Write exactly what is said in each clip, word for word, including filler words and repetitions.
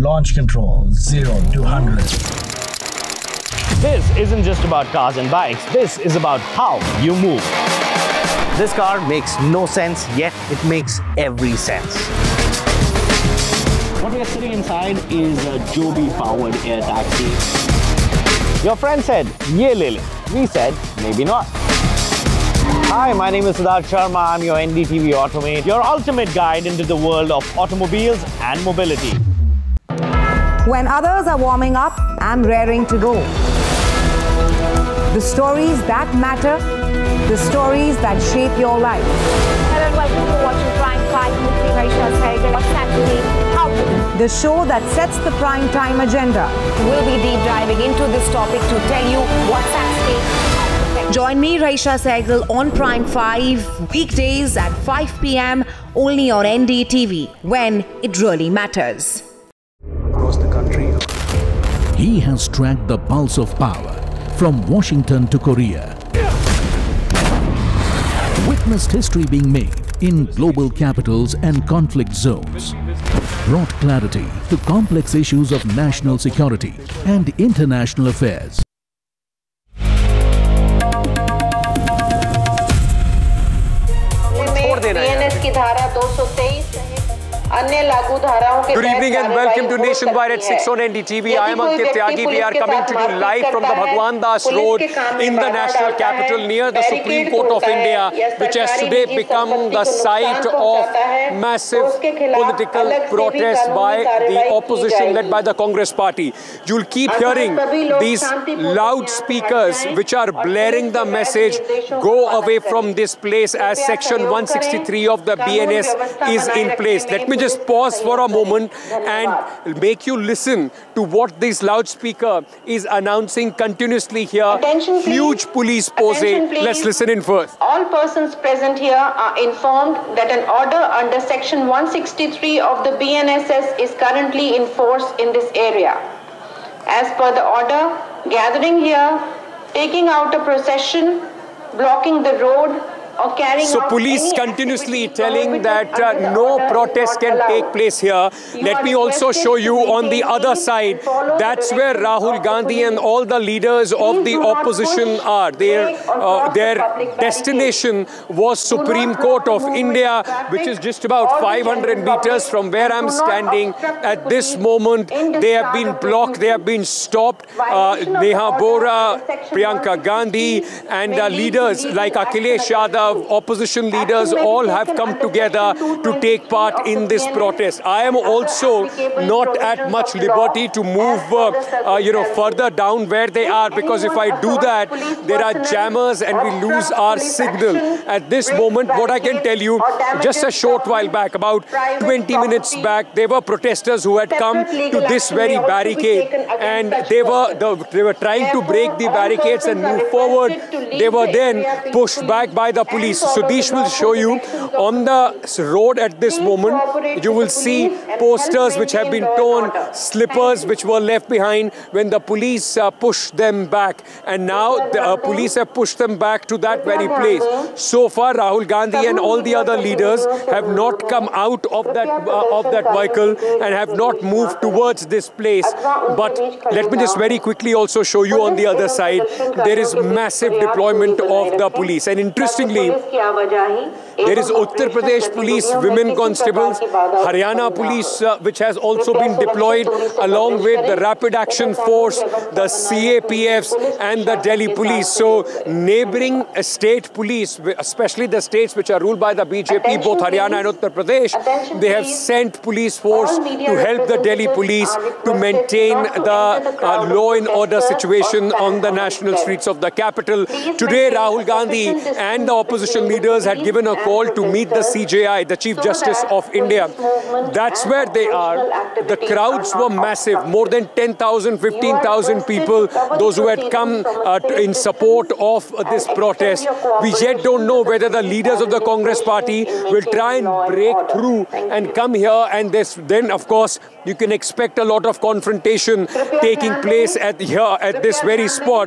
Launch control, zero to one hundred. This isn't just about cars and bikes. This is about how you move. This car makes no sense, yet it makes every sense. What we are sitting inside is a Joby-powered air taxi. Your friend said, "Ye le le." We said, maybe not. Hi, my name is Siddharth Sharma. I'm your N D T V Automate, your ultimate guide into the world of automobiles and mobility. When others are warming up, I'm raring to go. The stories that matter, the stories that shape your life. Hello and welcome to watching Prime five with me, Raisha Sehgal. What's that today? How to? The show that sets the prime time agenda. We'll be deep diving into this topic to tell you what's at stake. Join me, Raisha Sehgal, on Prime five, weekdays at five p m only on N D T V, when it really matters. Across the country. He has tracked the pulse of power from Washington to Korea. Witnessed history being made in global capitals and conflict zones. Brought clarity to complex issues of national security and international affairs. Good evening and welcome to Nationwide at six on N D T V. I am Ankit Tyagi. We are coming to you live from the Bhagwan Das Road in the national capital near the Supreme Court of India, which has today become the site of massive political protest by the opposition led by the Congress party. You'll keep hearing these loudspeakers which are blaring the message, "Go away from this place," as section one sixty-three of the B N S is in place. Let me just pause for a moment and make you listen to what this loudspeaker is announcing continuously here. Attention, Huge police pose. Let's listen in first. All persons present here are informed that an order under section one sixty-three of the B N S S is currently in force in this area. As per the order, gathering here, taking out a procession, blocking the road, So police continuously telling that uh, no protest can take place here. Let me also show you on the other side. That's where Rahul Gandhi and all the leaders of the opposition are. Their, uh, their destination was Supreme Court of India, which is just about five hundred meters from where I'm standing. At this moment, they have been blocked, they have been stopped. Uh, Neha Bora, Priyanka Gandhi, and uh, leaders like Akhilesh Yadav, opposition leaders, all have come together to take part in this protest. I am also not at much liberty to move uh, uh, you know, further down where they are, because if I do that, there are jammers and we lose our signal. At this moment, what I can tell you, just a short while back, about twenty minutes back, there were protesters who had come to this very barricade, and they were, the, they were trying to break the barricades and move forward. They were then pushed back by the police. Sudesh will show you on the road at this moment. You will see posters which have been torn, slippers which were left behind when the police uh, pushed them back. And now the uh, police have pushed them back to that very place. So far, Rahul Gandhi and all the other leaders have not come out of that, uh, of that vehicle and have not moved towards this place. But let me just very quickly also show you on the other side, there is massive deployment of the police. And interestingly, there is Uttar Pradesh police, women constables, Haryana police, uh, which has also been deployed, along with the Rapid Action Force, the C A P Fs, and the Delhi police. So neighboring state police, especially the states which are ruled by the B J P, both Haryana and Uttar Pradesh, they have sent police force to help the Delhi police to maintain the uh, law and order situation on the national streets of the capital. Today, Rahul Gandhi and the opposition leaders had given a call to meet the C J I, the Chief Justice of India. That's where they are. The crowds were massive, more than ten thousand, fifteen thousand people, those who had come uh, in support of uh, this protest. We yet don't know whether the leaders of the Congress party will try and break through and come here, and this, then of course you can expect a lot of confrontation taking place at here at this very spot.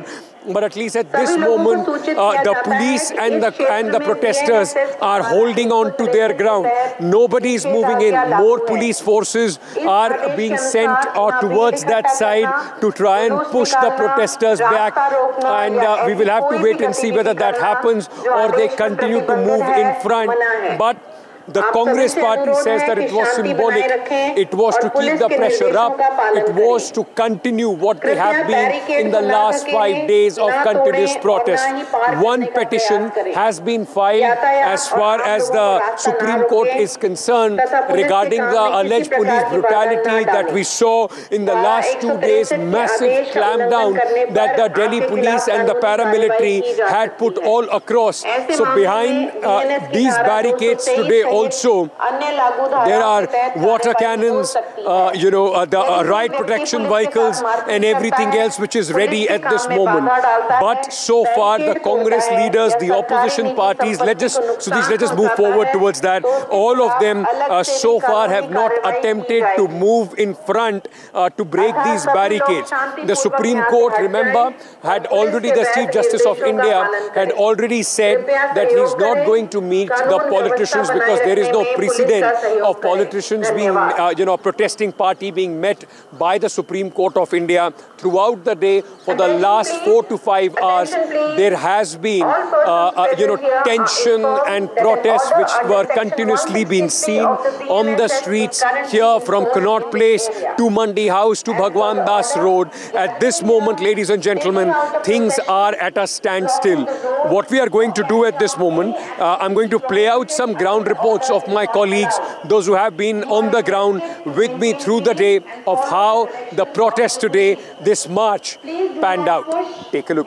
but at least at this moment, uh, the police and the and the protesters are holding on to their ground. Nobody is moving in. More police forces are being sent uh, towards that side to try and push the protesters back, and uh, we will have to wait and see whether that happens or they continue to move in front. But the Congress party says that it was symbolic. It was to keep the pressure up. It was to continue what they have been in the last five days of continuous protest. One petition has been filed as far as the Supreme Court is concerned regarding the alleged police brutality that we saw in the last two days, massive clampdown that the Delhi police and the paramilitary had put all across. So behind uh, these barricades today, also, there are water cannons, uh, you know, uh, the uh, riot protection vehicles and everything else which is ready at this moment. But so far, the Congress leaders, the opposition parties, let's just, so these, let's just move forward towards that. All of them uh, so far have not attempted to move in front uh, to break these barricades. The Supreme Court, remember, had already, the Chief Justice of India had already said that he's not going to meet the politicians because there is no precedent of politicians being, uh, you know, protesting party being met by the Supreme Court of India. Throughout the day, for the last four to five hours, there has been, uh, uh, you know, tension and protests which were continuously being seen on the streets here from Connaught Place to Mandi House to Bhagwan Das Road. At this moment, ladies and gentlemen, things are at a standstill. What we are going to do at this moment, uh, I'm going to play out some ground reports of my colleagues, those who have been on the ground with me through the day, of how the protest today, this march, panned out. Take a look.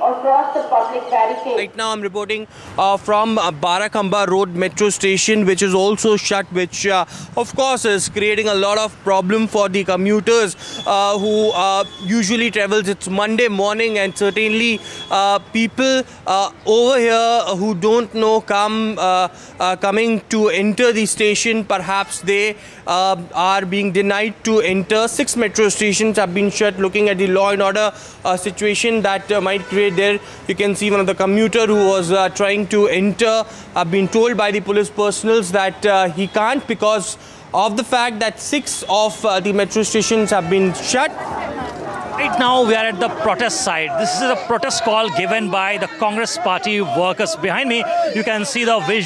Right now I'm reporting uh, from uh, Barakhamba Road metro station, which is also shut, which uh, of course is creating a lot of problem for the commuters uh, who uh, usually travels. It's Monday morning, and certainly uh, people uh, over here who don't know come uh, uh, coming to enter the station, perhaps they uh, are being denied to enter. Six metro stations have been shut. Looking at the law and order uh, situation that uh, might create there, you can see one of the commuter who was uh, trying to enter have been told by the police personnel that uh, he can't because of the fact that six of uh, the metro stations have been shut. Right now we are at the protest side. This is a protest call given by the Congress party workers. Behind me, you can see the visual.